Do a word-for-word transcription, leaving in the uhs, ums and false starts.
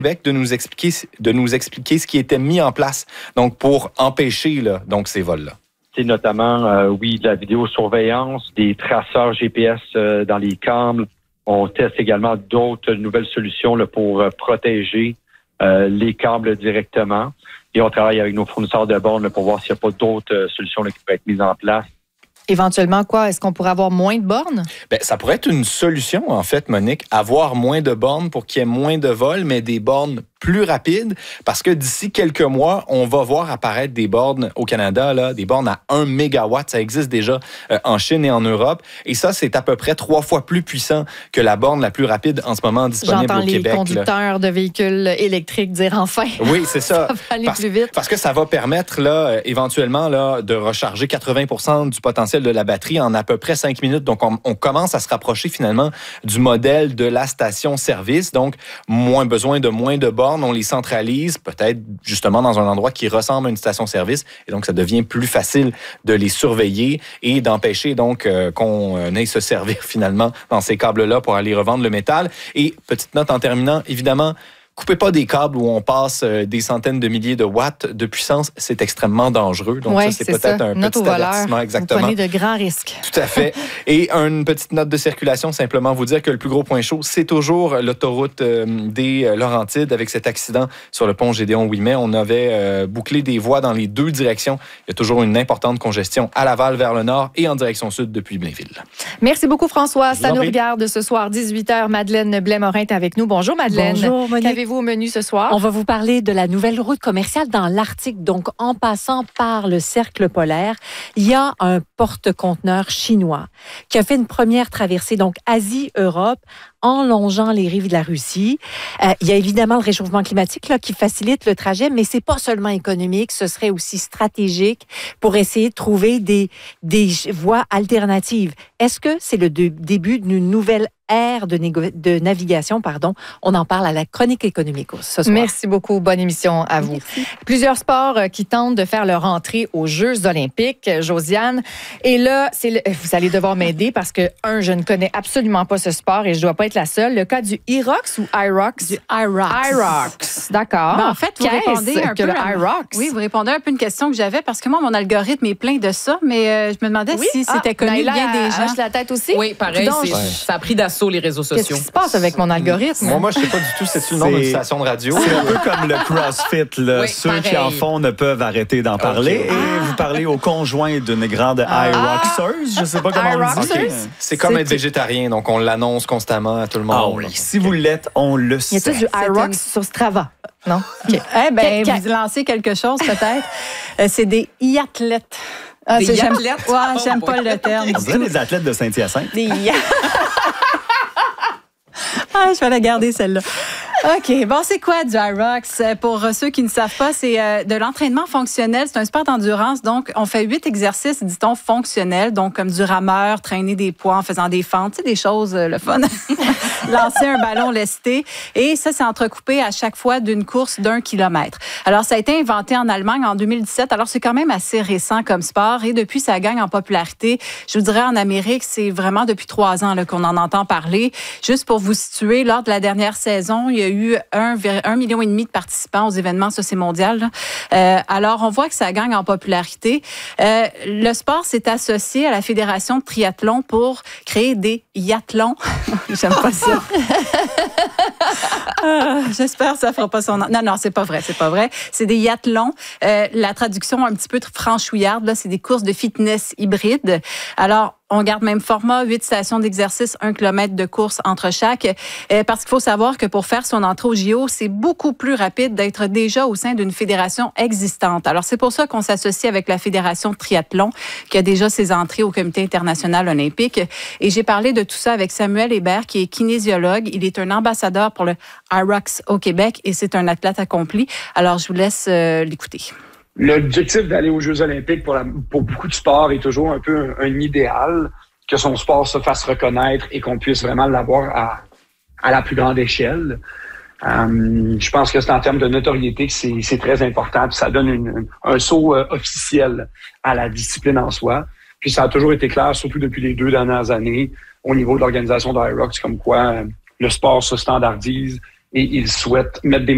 de nous expliquer de nous expliquer ce qui était mis en place donc pour empêcher là, donc ces vols-là. C'est notamment, euh, oui, de la vidéosurveillance, des traceurs G P S euh, dans les câbles. On teste également d'autres nouvelles solutions là, pour euh, protéger euh, les câbles directement. Et on travaille avec nos fournisseurs de bornes là, pour voir s'il n'y a pas d'autres euh, solutions là, qui pourraient être mises en place. Éventuellement, quoi? Est-ce qu'on pourrait avoir moins de bornes? Bien, ça pourrait être une solution, en fait, Monique, avoir moins de bornes pour qu'il y ait moins de vols, mais des bornes plus rapides, parce que d'ici quelques mois, on va voir apparaître des bornes au Canada, là, des bornes à un mégawatt. Ça existe déjà euh, en Chine et en Europe. Et ça, c'est à peu près trois fois plus puissant que la borne la plus rapide en ce moment disponible J'entends au Québec. J'entends les conducteurs là. de véhicules électriques dire enfin. Oui, c'est ça. Ça va aller parce, plus vite. Parce que ça va permettre, là, éventuellement, là, de recharger quatre-vingts pour cent du potentiel de la batterie en à peu près cinq minutes. Donc, on, on commence à se rapprocher finalement du modèle de la station-service. Donc, moins besoin de moins de bornes. On les centralise peut-être justement dans un endroit qui ressemble à une station-service. Et donc, ça devient plus facile de les surveiller et d'empêcher donc euh, qu'on aille se servir finalement dans ces câbles-là pour aller revendre le métal. Et petite note en terminant, évidemment, coupez pas des câbles où on passe des centaines de milliers de watts de puissance. C'est extrêmement dangereux. Donc, ouais, ça, c'est, c'est peut-être ça. un Note petit avertissement. Exactement. Vous prenez de grands risques. Tout à fait. Et une petite note de circulation, simplement vous dire que le plus gros point chaud, c'est toujours l'autoroute des Laurentides avec cet accident sur le pont Gédéon-Ouimet. On avait bouclé des voies dans les deux directions. Il y a toujours une importante congestion à Laval vers le nord et en direction sud depuis Blainville. Merci beaucoup, François. Ça nous regarde ce soir, dix-huit heures. Madeleine Blais-Morin est avec nous. Bonjour, Madeleine. Bonjour, Monique. Qu'avez-vous au menu ce soir? On va vous parler de la nouvelle route commerciale dans l'Arctique. Donc, en passant par le cercle polaire, il y a un porte-conteneurs chinois qui a fait une première traversée, donc Asie-Europe, en longeant les rives de la Russie. Euh, il y a évidemment le réchauffement climatique là, qui facilite le trajet, mais c'est pas seulement économique, ce serait aussi stratégique pour essayer de trouver des, des voies alternatives. Est-ce que c'est le de, début d'une nouvelle ère de, négo- de navigation, pardon? On en parle à la chronique économique ce soir. Merci beaucoup. Bonne émission à vous. Merci. Plusieurs sports qui tentent de faire leur entrée aux Jeux olympiques, Josiane. Et là, c'est le... vous allez devoir m'aider parce que, un, je ne connais absolument pas ce sport et je ne dois pas être la seule. Le cas du IROX ou IROX? Du IROX. IROX, d'accord. Ben, en fait, vous Qu'est-ce répondez un que peu le à... IROX? Oui, vous répondez un peu à une question que j'avais parce que moi, mon algorithme est plein de ça, mais euh, je me demandais Oui? si c'était ah, connu Naïla, bien des gens. hoche la tête aussi? Oui, pareil, Donc, c'est, ouais. ça a pris d'assaut les réseaux sociaux. Qu'est-ce qui se passe avec mon algorithme? Moi, moi je ne sais pas du tout, c'est-tu le nom d'une station de radio? C'est un peu comme le CrossFit. Là. Oui, Ceux pareil. qui en font ne peuvent arrêter d'en parler. Okay. Et Ah. vous parlez au conjoint d'une grande ah. IROXeuse. Je ne sais pas comment on dit. IROXeuse? Okay. C'est comme C'est- être végétarien, donc on l'annonce constamment à tout le monde. Ah oui. Si vous l'êtes, on le Y a-t-il sait. du IROX une- sur Strava? Non? OK. Eh bien, Quel- vous lancez quelque chose peut-être. Euh, c'est des iathlètes. Ah, Des c'est- j'aime- athlètes? Ouais, Oh, j'aime boy. pas le terme. On dirait les athlètes de Saint-Hyacinthe. Des ia- Ah, je vais la garder, celle-là. OK. Bon, c'est quoi du IROX? Pour ceux qui ne savent pas, c'est euh, de l'entraînement fonctionnel. C'est un sport d'endurance. Donc, on fait huit exercices, dit-on, fonctionnels. Donc, comme du rameur, traîner des poids en faisant des fentes. Tu sais, des choses, euh, le fun. Lancer un ballon lesté. Et ça, c'est entrecoupé à chaque fois d'une course d'un kilomètre. Alors, ça a été inventé en Allemagne en deux mille dix-sept. Alors, c'est quand même assez récent comme sport. Et depuis, ça gagne en popularité. Je vous dirais, en Amérique, c'est vraiment depuis trois ans là, qu'on en entend parler. Juste pour vous situer, lors de la dernière saison, il y a eu un, un million et demi de participants aux événements, ça c'est mondial. Là. Euh, alors, on voit que ça gagne en popularité. Euh, le sport s'est associé à la Fédération de triathlon pour créer des yathlons. J'aime pas ça. Ah, j'espère que ça fera pas son nom. Non, non, c'est pas vrai, c'est pas vrai. C'est des yathlons. Euh, la traduction un petit peu franchouillarde, là, c'est des courses de fitness hybrides. Alors, on garde même format, huit stations d'exercice, un kilomètre de course entre chaque. Euh, parce qu'il faut savoir que pour faire son entrée au J O, c'est beaucoup plus rapide d'être déjà au sein d'une fédération existante. Alors, c'est pour ça qu'on s'associe avec la Fédération de triathlon, qui a déjà ses entrées au Comité international olympique. Et j'ai parlé de tout ça avec Samuel Hébert, qui est kinésiologue. Il est un ambassadeur pour le IROX au Québec et c'est un athlète accompli. Alors, je vous laisse euh, l'écouter. L'objectif d'aller aux Jeux olympiques pour, la, pour beaucoup de sports est toujours un peu un, un idéal, que son sport se fasse reconnaître et qu'on puisse vraiment l'avoir à, à la plus grande échelle. Euh, je pense que c'est en termes de notoriété que c'est, c'est très important, puis ça donne une, un saut euh, officiel à la discipline en soi. Puis ça a toujours été clair, surtout depuis les deux dernières années, au niveau de l'organisation d'IROX, comme quoi euh, le sport se standardise et ils souhaitent mettre des